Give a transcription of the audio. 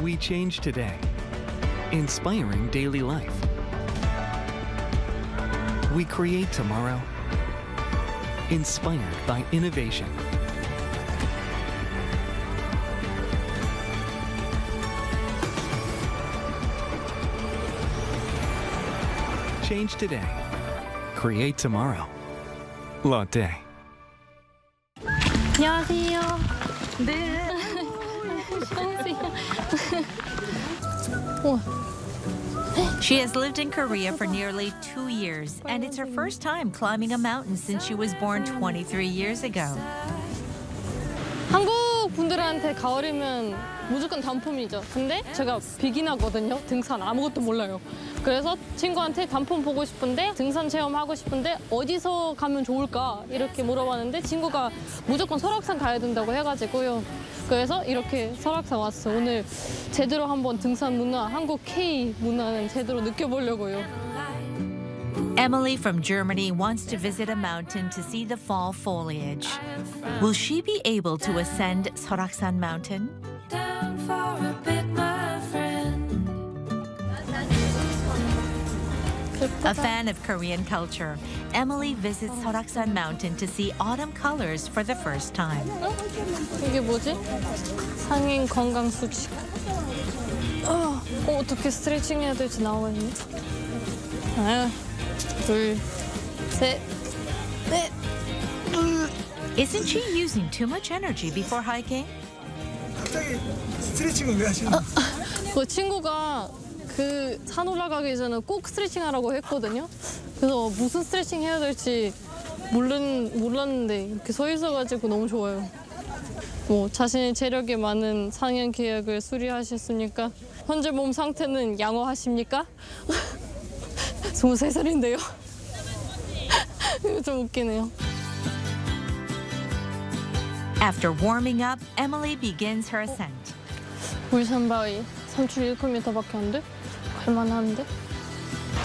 We change today, inspiring daily life. We create tomorrow, inspired by innovation. Change today, create tomorrow. Lotte. 안녕하세요. 네. 안녕하세요. She has lived in Korea for nearly 2 years, and it's her first time climbing a mountain since she was born 23 years ago. 한국 분들한테 가을이면 무조건 단풍이죠. 근데 제가 비기너거든요. 등산 아무것도 몰라요. 그래서 친구한테 단풍 보고 싶은데 등산 체험하고 싶은데 어디서 가면 좋을까 이렇게 물어봤는데 친구가 무조건 설악산 가야 된다고 해가지고요. 그래서 이렇게 설악산 왔어. 오늘 제대로 한번 등산 문화, 한국 K 문화는 제대로 느껴보려고요. Emily from Germany wants to visit a mountain to see the fall foliage. Will she be able to ascend Soraksan Mountain? A fan of Korean culture, Emily visits Soraksan Mountain to see autumn colors for the first time. 이게 뭐지? 상인 건강 수칙. 어떻게 스트레칭 해야 될지 나와 있네. 하나, 둘, 셋, 넷. Isn't she using too much energy before hiking? 갑자기 스트레칭을 왜 하시는 거예요? 그 친구가 그 산 올라가기 전에 꼭 스트레칭 하라고 했거든요. 그래서 무슨 스트레칭 해야 될지 몰랐는데 이렇게 서 있어가지고 너무 좋아요. 뭐 자신의 체력에 맞는 상현 계약을 수리하셨습니까? 현재 몸 상태는 양호하십니까? 23살인데요. 이거 좀 웃기네요. After warming up, Emily begins her ascent. 울산바위 3.1km밖에 안 돼? 갈만한데?